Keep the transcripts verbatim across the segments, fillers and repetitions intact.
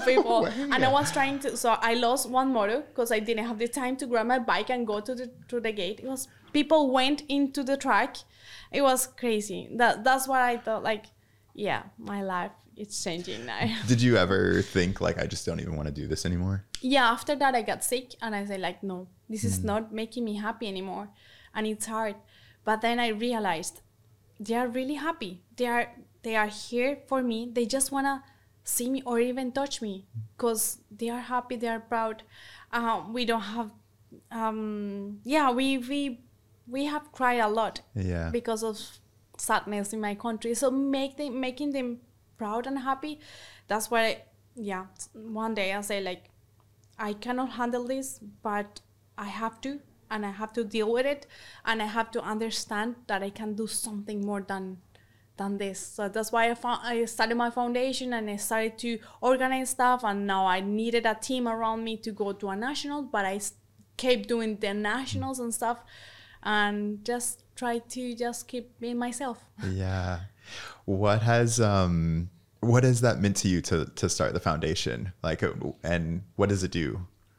people. Way. And I was trying to, so I lost one motor because I didn't have the time to grab my bike and go to the to the gate. It was, people went into the track. It was crazy. That That's what I thought, like, yeah, my life, it's changing now. Did you ever think, like, I just don't even want to do this anymore? Yeah, after that I got sick and I said, like, no, this is Mm. not making me happy anymore. And it's hard. But then I realized they are really happy. They are they are here for me. They just want to see me or even touch me because they are happy, they are proud. Uh, we don't have, um, yeah, we, we, we have cried a lot Yeah. because of sadness in my country. So make them, making them proud and happy, that's why, yeah, one day I say, like, I cannot handle this, but I have to, and I have to deal with it, and I have to understand that I can do something more than than this. So that's why I found, I started my foundation and I started to organize stuff, and now I needed a team around me to go to a national, but I kept doing the nationals and stuff, and just try to just keep being myself. Yeah. What has um what has that meant to you to to start the foundation? Like, and what does it do?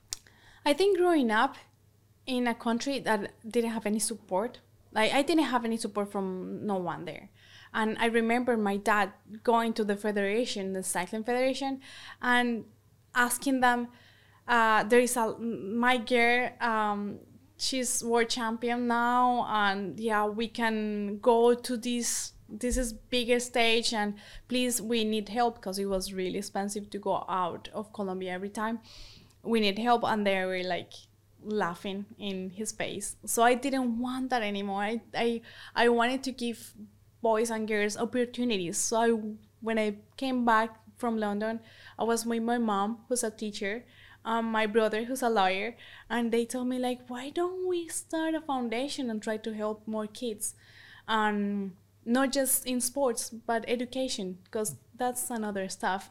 I think growing up in a country that didn't have any support, like I didn't have any support from no one there. And I remember my dad going to the federation, the cycling federation, and asking them, uh, there is a, my girl, um, she's world champion now, and yeah, we can go to this, this is bigger stage, and please, we need help, because it was really expensive to go out of Colombia every time. We need help, and they were like laughing in his face. So I didn't want that anymore. I I, I wanted to give boys and girls opportunities. So I, when I came back from London, I was with my mom, who's a teacher, um, my brother, who's a lawyer, and they told me, like, why don't we start a foundation and try to help more kids? Um, not just in sports, but education, because that's another stuff.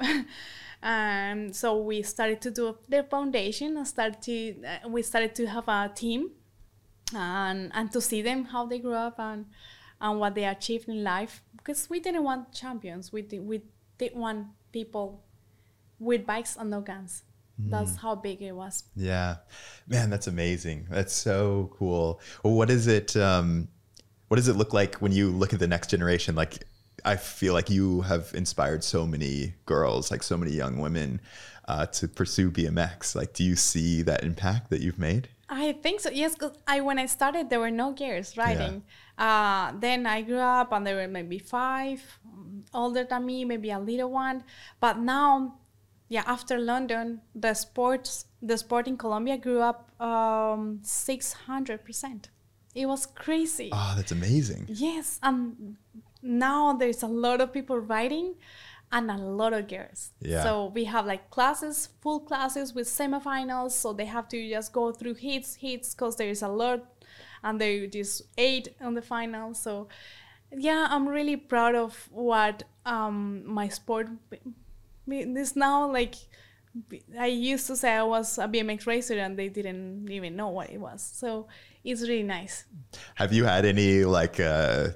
And so we started to do the foundation and started to, uh, we started to have a team, and and to see them, how they grew up, and and what they achieved in life, because we didn't want champions. We did, we did want people with bikes and no guns. Mm. That's how big it was. Yeah, man, that's amazing. That's so cool. Well, what is it? Um, what does it look like when you look at the next generation? Like, I feel like you have inspired so many girls, like so many young women, uh, to pursue B M X. Like, do you see that impact that you've made? I think so, yes, because I, when I started, there were no girls riding. Yeah. Uh, then I grew up, and there were maybe five older than me, maybe a little one. But now, yeah, after London, the sports, the sport in Colombia grew up um, six hundred percent. It was crazy. Oh, that's amazing. Yes, and now there's a lot of people riding, and a lot of girls. Yeah. So we have like classes, full classes with semifinals. So they have to just go through hits, hits, because there is a lot, and there is eight on the final. So yeah, I'm really proud of what um, my sport is now. Like, I used to say I was a B M X racer, and they didn't even know what it was. So it's really nice. Have you had any like uh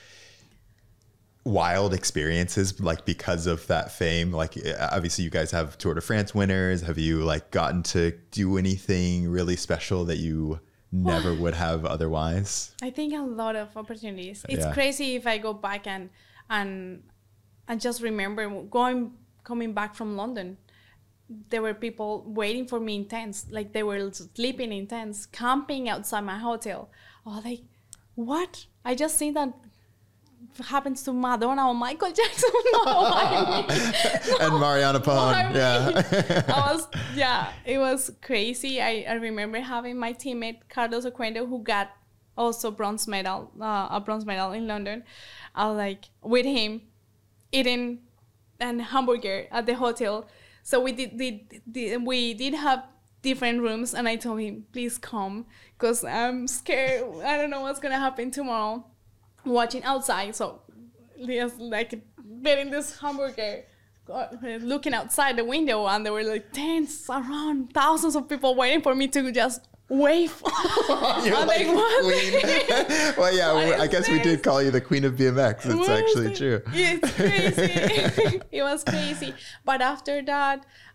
wild experiences, like, because of that fame? Like, obviously you guys have Tour de France winners. Have you like gotten to do anything really special that you never would have otherwise? I think a lot of opportunities. It's Yeah. crazy if I go back and and and just remember going coming back from London. There were people waiting for me in tents, like they were sleeping in tents, camping outside my hotel. Oh, like, what? I just seen that happens to Madonna or Michael Jackson. No, I mean, And Mariana Pon. I mean, Yeah. I was, yeah, it was crazy. I, I remember having my teammate Carlos Oquendo, who got also bronze medal, uh, a bronze medal in London. I was like with him eating an hamburger at the hotel. So we did, did, did we did have different rooms, and I told him, please come, because I'm scared. I don't know what's gonna happen tomorrow. Watching outside, so just like getting this hamburger, looking outside the window, and there were like tents around, thousands of people waiting for me to just wave. You're I'm like, like, what? queen. Well, yeah, What I is guess we this? did call you the queen of B M X. It's What actually is true. it? It's crazy. It was crazy. But after that,